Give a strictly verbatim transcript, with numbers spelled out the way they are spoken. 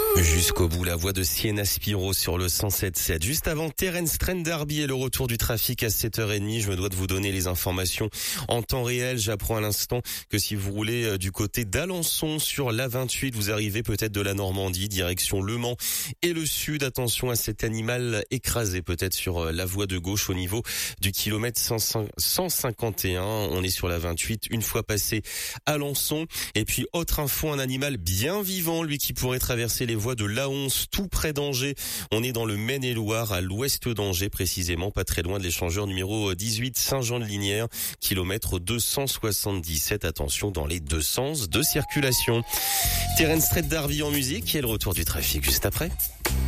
Jusqu'au bout, la voie de Siena Spiro sur le cent sept sept. Juste avant Terence Trent D'Arby et le retour du trafic à sept heures trente, je me dois de vous donner les informations en temps réel. J'apprends à l'instant que si vous roulez du côté d'Alençon sur l'A vingt-huit, vous arrivez peut-être de la Normandie, direction Le Mans et le sud. Attention à cet animal écrasé peut-être sur la voie de gauche au niveau du kilomètre cent cinquante et un. On est sur la vingt-huit une fois passé Alençon. Et puis autre info, un animal bien vivant, lui qui pourrait traverser les voies de l'A onze, tout près d'Angers. On est dans le Maine-et-Loire, à l'ouest d'Angers précisément, pas très loin de l'échangeur numéro dix-huit Saint-Jean-de-Linière, kilomètre deux cent soixante-dix-sept. Attention dans les deux sens de circulation. Terence Trent D'Arby en musique et le retour du trafic juste après.